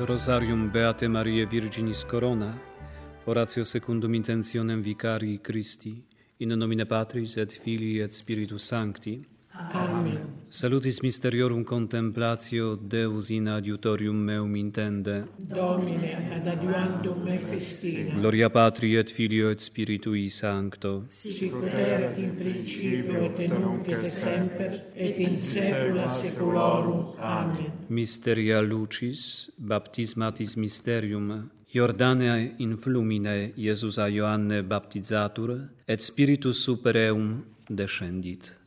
Rosarium Beate Mariae Virginis Corona, oratio secundum intentionem Vicarii Christi, in nomine Patris et Filii et Spiritus Sancti. Amen. Salutis mysteriorum contemplatio Deus in adiutorium meum intende. Domine, ad adiuandum me festina. Gloria Patri et Filio et Spiritui Sancto. Sic ut erat in principio et nunc et semper et in saecula saeculorum. Amen. Mysteria Lucis, baptismatis mysterium, Jordane in flumine Iesus a Ioanne baptizatur, et Spiritus super eum descendit.